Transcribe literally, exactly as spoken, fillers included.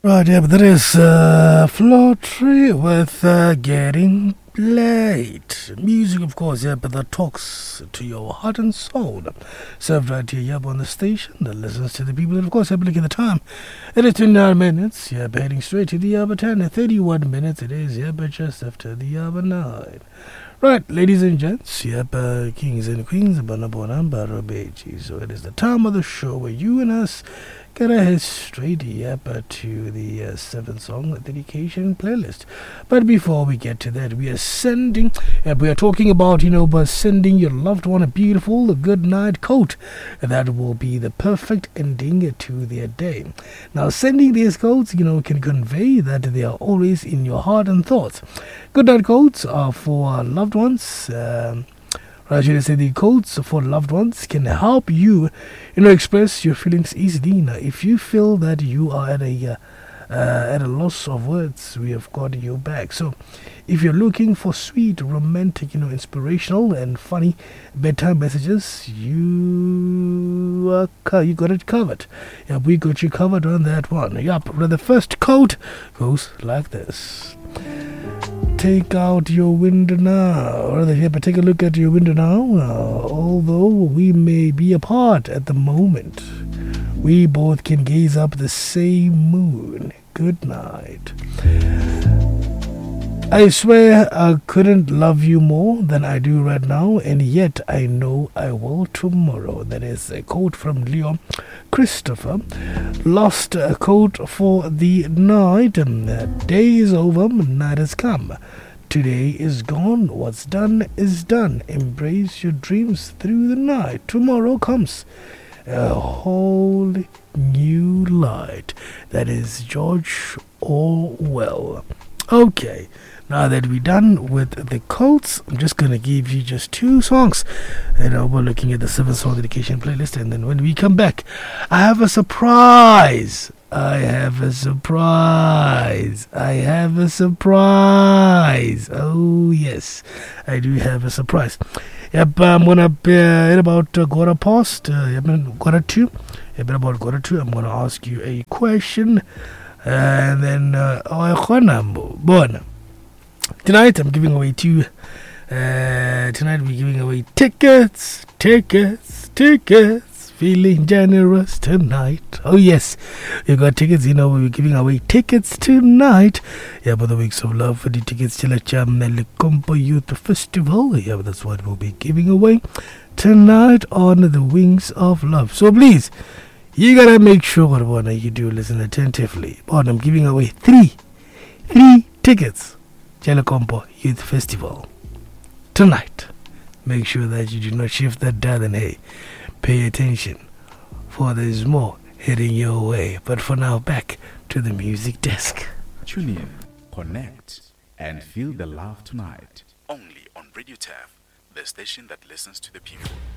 Right, yeah, but that is uh, Flotry with uh, Getting Late. Music, of course, yeah, but that talks to your heart and soul. Served right here, yeah, on the station that listens to the people. And, of course, I'm looking at the time. It is twenty-nine minutes, yeah, but heading straight to the hour ten. And thirty-one minutes it is, yeah, but just after the hour nine. Right, ladies and gents, yep, uh, kings and queens, Banabonan, so it is the time of the show where you and us gotta head straight, yep, uh, to the uh, seven song dedication playlist. But before we get to that, we are sending, yep, we are talking about, you know, but sending your loved one a beautiful, a good night coat. That will be the perfect ending to their day. Now, sending these coats, you know, can convey that they are always in your heart and thoughts. Good night coats are for loved ones. Um, or I should say the codes for loved ones can help you, you know, express your feelings easily. Now, if you feel that you are at a uh, uh, at a loss of words, we have got your back. So, if you're looking for sweet, romantic, you know, inspirational and funny bedtime messages, you uh, co- you got it covered. Yeah, we got you covered on that one. Yup. Well, the first code goes like this. Take out your window now, or rather, yeah, but take a look at your window now. Uh, although we may be apart at the moment, we both can gaze up the same moon. Good night. I swear I couldn't love you more than I do right now, and yet I know I will tomorrow. That is a quote from Leo Christopher. Lost a quote for the night. And the day is over, night has come. Today is gone. What's done is done. Embrace your dreams through the night. Tomorrow comes a whole new light. That is George Orwell. Okay. Now that we're done with the quotes, I'm just going to give you just two songs. And uh, we're looking at the seven song dedication playlist. And then when we come back, I have a surprise. I have a surprise. I have a surprise. Oh, yes. I do have a surprise. Yep, I'm going to be uh, in about uh, quarter past, uh, yep, quarter two. Yep, about quarter two, I'm going to ask you a question. And then, uh, oh, tonight I'm giving away two. Uh, tonight we're giving away tickets, tickets, tickets. Feeling generous tonight. Oh yes, you got tickets. You know we're giving away tickets tonight. Yeah, for the Weeks of Love for the tickets to the Chamelekompo Youth Festival. Yeah, but that's what we'll be giving away tonight on the Wings of Love. So please, you gotta make sure that you do listen attentively. But I'm giving away three, three tickets. Chamelekompo Youth Festival tonight. Make sure that you do not shift that dial, and hey, pay attention, for there's more heading your way. But for now, back to the music desk. Tune in, connect, and feel the love tonight. Only on Radio T A F, the station that listens to the people.